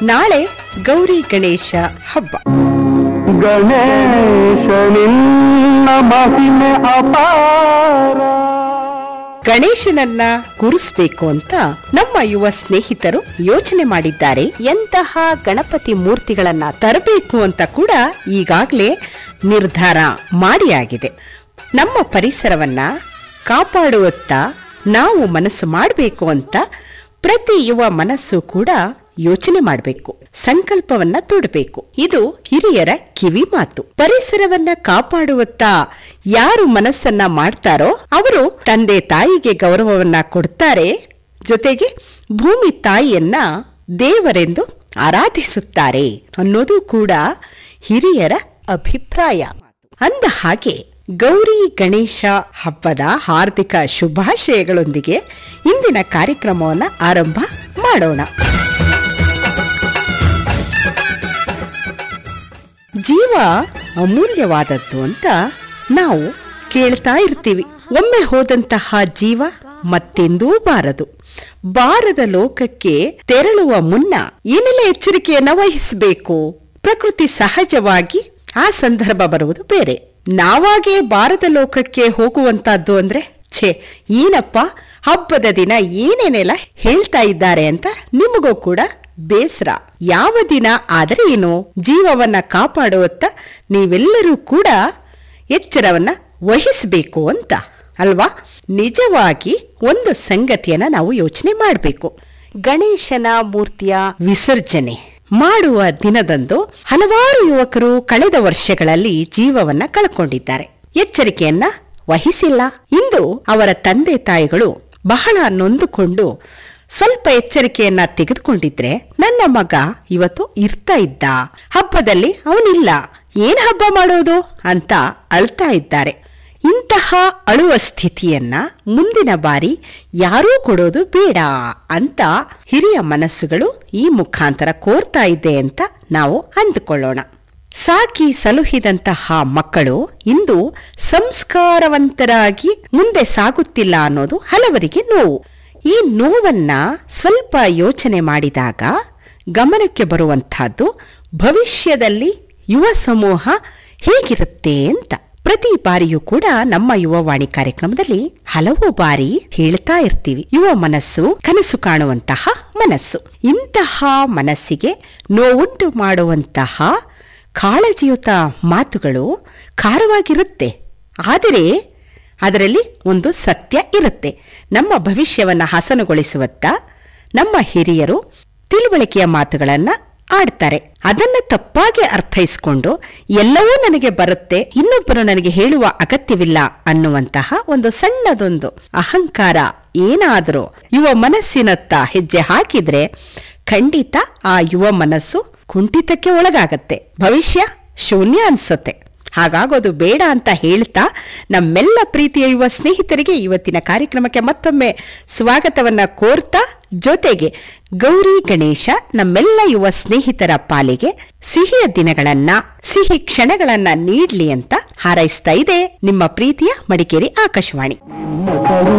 ನಾಳೆ ಗೌರಿ ಗಣೇಶ ಹಬ್ಬ. ಗಣೇಶ ನಿನ್ನ ಮಹಿಮೆ ಅಪಾರ. ಗಣೇಶನನ್ನ ಕೂರಿಸ್ಬೇಕು ಅಂತ ನಮ್ಮ ಯುವ ಸ್ನೇಹಿತರು ಯೋಚನೆ ಮಾಡಿದ್ದಾರೆ. ಎಂತಹ ಗಣಪತಿ ಮೂರ್ತಿಗಳನ್ನ ತರಬೇಕು ಅಂತ ಕೂಡ ಈಗಾಗಲೇ ನಿರ್ಧಾರ ಮಾಡಿಯಾಗಿದೆ. ನಮ್ಮ ಪರಿಸರವನ್ನ ಕಾಪಾಡುವತ್ತ ನಾವು ಮನಸ್ಸು ಮಾಡಬೇಕು ಅಂತ ಪ್ರತಿ ಯುವ ಮನಸ್ಸು ಕೂಡ ಯೋಚನೆ ಮಾಡಬೇಕು, ಸಂಕಲ್ಪವನ್ನ ತೊಡಬೇಕು. ಇದು ಹಿರಿಯರ ಕಿವಿ ಮಾತು. ಪರಿಸರವನ್ನ ಕಾಪಾಡುವತ್ತ ಯಾರು ಮನಸ್ಸನ್ನ ಮಾಡ್ತಾರೋ ಅವರು ತಂದೆ ತಾಯಿಗೆ ಗೌರವವನ್ನ ಕೊಡ್ತಾರೆ, ಜೊತೆಗೆ ಭೂಮಿ ತಾಯಿಯನ್ನ ದೇವರೆಂದು ಆರಾಧಿಸುತ್ತಾರೆ ಅನ್ನೋದು ಕೂಡ ಹಿರಿಯರ ಅಭಿಪ್ರಾಯ. ಅಂದ ಹಾಗೆ ಗೌರಿ ಗಣೇಶ ಹಬ್ಬದ ಹಾರ್ದಿಕ ಶುಭಾಶಯಗಳೊಂದಿಗೆ ಇಂದಿನ ಕಾರ್ಯಕ್ರಮವನ್ನು ಆರಂಭ ಮಾಡೋಣ. ಜೀವ ಅಮೂಲ್ಯವಾದದ್ದು ಅಂತ ನಾವು ಕೇಳ್ತಾ ಇರ್ತೀವಿ. ಒಮ್ಮೆ ಹೋದಂತಹ ಜೀವ ಮತ್ತೆಂದೂ ಬಾರದ ಲೋಕಕ್ಕೆ ತೆರಳುವ ಮುನ್ನ ಏನೆಲ್ಲ ಎಚ್ಚರಿಕೆಯನ್ನ ವಹಿಸಬೇಕು. ಪ್ರಕೃತಿ ಸಹಜವಾಗಿ ಆ ಸಂದರ್ಭ ಬರುವುದು ಬೇರೆ. ನಾವಾಗೇ ಬಾರದ ಲೋಕಕ್ಕೆ ಹೋಗುವಂತಹದ್ದು ಅಂದ್ರೆ ಏನಪ್ಪ ಹಬ್ಬದ ದಿನ ಏನೇನೆಲ್ಲ ಹೇಳ್ತಾ ಇದ್ದಾರೆ ಅಂತ ನಿಮಗೂ ಕೂಡ ಬೇಸರ. ಯಾವ ದಿನ ಆದರೆ ಏನು, ಜೀವವನ್ನ ಕಾಪಾಡುವತ್ತ ನೀವೆಲ್ಲರೂ ಕೂಡ ಎಚ್ಚರವನ್ನ ವಹಿಸಬೇಕು ಅಂತ ಅಲ್ವಾ? ನಿಜವಾಗಿ ಒಂದು ಸಂಗತಿಯನ್ನ ನಾವು ಯೋಚನೆ ಮಾಡಬೇಕು. ಗಣೇಶನ ಮೂರ್ತಿಯ ವಿಸರ್ಜನೆ ಮಾಡುವ ದಿನದಂದು ಹಲವಾರು ಯುವಕರು ಕಳೆದ ವರ್ಷಗಳಲ್ಲಿ ಜೀವವನ್ನ ಕಳ್ಕೊಂಡಿದ್ದಾರೆ. ಎಚ್ಚರಿಕೆಯನ್ನ ವಹಿಸಿಲ್ಲ. ಇಂದು ಅವರ ತಂದೆ ತಾಯಿಗಳು ಬಹಳ ನೊಂದುಕೊಂಡು ಸ್ವಲ್ಪ ಎಚ್ಚರಿಕೆಯನ್ನ ತೆಗೆದುಕೊಂಡಿದ್ರೆ ನನ್ನ ಮಗ ಇವತ್ತು ಇರ್ತಾ ಇದ್ದ, ಹಬ್ಬದಲ್ಲಿ ಅವನಿಲ್ಲ, ಏನ್ ಹಬ್ಬ ಮಾಡೋದು ಅಂತ ಅಳ್ತಾ ಇದ್ದಾರೆ. ಇಂತಹ ಅಳುವ ಸ್ಥಿತಿಯನ್ನ ಮುಂದಿನ ಬಾರಿ ಯಾರೂ ಕೊಡೋದು ಬೇಡ ಅಂತ ಹಿರಿಯ ಮನಸ್ಸುಗಳು ಈ ಮುಖಾಂತರ ಕೋರ್ತಾ ಇದೆ ಅಂತ ನಾವು ಅಂದುಕೊಳ್ಳೋಣ. ಸಾಕಿ ಸಲುಹಿದಂತಹ ಮಕ್ಕಳು ಇಂದು ಸಂಸ್ಕಾರವಂತರಾಗಿ ಮುಂದೆ ಸಾಗುತ್ತಿಲ್ಲ ಅನ್ನೋದು ಹಲವರಿಗೆ ನೋವು. ಈ ನೋವನ್ನ ಸ್ವಲ್ಪ ಯೋಚನೆ ಮಾಡಿದಾಗ ಗಮನಕ್ಕೆ ಬರುವಂತಹದ್ದು ಭವಿಷ್ಯದಲ್ಲಿ ಯುವ ಸಮೂಹ ಹೇಗಿರುತ್ತೆ ಅಂತ. ಪ್ರತಿ ಬಾರಿಯೂ ಕೂಡ ನಮ್ಮ ಯುವವಾಣಿ ಕಾರ್ಯಕ್ರಮದಲ್ಲಿ ಹಲವು ಬಾರಿ ಹೇಳ್ತಾ ಇರ್ತೀವಿ, ಯುವ ಮನಸ್ಸು ಕನಸು ಕಾಣುವಂತಹ ಮನಸ್ಸು. ಇಂತಹ ಮನಸ್ಸಿಗೆ ನೋವುಂಟು ಮಾಡುವಂತಹ ಕಾಳಜಿಯುತ ಮಾತುಗಳು ಖಾರವಾಗಿರುತ್ತೆ. ಆದರೆ ಅದರಲ್ಲಿ ಒಂದು ಸತ್ಯ ಇರುತ್ತೆ. ನಮ್ಮ ಭವಿಷ್ಯವನ್ನ ಹಸನುಗೊಳಿಸುವತ್ತ ನಮ್ಮ ಹಿರಿಯರು ತಿಳುವಳಿಕೆಯ ಮಾತುಗಳನ್ನ ಆಡ್ತಾರೆ. ಅದನ್ನ ತಪ್ಪಾಗಿ ಅರ್ಥೈಸಿಕೊಂಡು ಎಲ್ಲವೂ ನನಗೆ ಬರುತ್ತೆ, ಇನ್ನೊಬ್ಬರು ನನಗೆ ಹೇಳುವ ಅಗತ್ಯವಿಲ್ಲ ಅನ್ನುವಂತಹ ಒಂದು ಸಣ್ಣದೊಂದು ಅಹಂಕಾರ ಏನಾದರೂ ಯುವ ಮನಸ್ಸಿನತ್ತ ಹೆಜ್ಜೆ ಹಾಕಿದ್ರೆ ಖಂಡಿತ ಆ ಯುವ ಮನಸ್ಸು ಕುಂಠಿತಕ್ಕೆ ಒಳಗಾಗತ್ತೆ, ಭವಿಷ್ಯ ಶೂನ್ಯ ಅನ್ಸುತ್ತೆ. ಹಾಗಾಗೋದು ಬೇಡ ಅಂತ ಹೇಳ್ತಾ ನಮ್ಮೆಲ್ಲ ಪ್ರೀತಿಯ ಯುವ ಸ್ನೇಹಿತರಿಗೆ ಇವತ್ತಿನ ಕಾರ್ಯಕ್ರಮಕ್ಕೆ ಮತ್ತೊಮ್ಮೆ ಸ್ವಾಗತವನ್ನ ಕೋರ್ತಾ, ಜೊತೆಗೆ ಗೌರಿ ಗಣೇಶ ನಮ್ಮೆಲ್ಲ ಯುವ ಸ್ನೇಹಿತರ ಪಾಲಿಗೆ ಸಿಹಿಯ ದಿನಗಳನ್ನ, ಸಿಹಿ ಕ್ಷಣಗಳನ್ನ ನೀಡ್ಲಿ ಅಂತ ಹಾರೈಸ್ತಾ ಇದೆ ನಿಮ್ಮ ಪ್ರೀತಿಯ ಮಡಿಕೇರಿ ಆಕಾಶವಾಣಿ.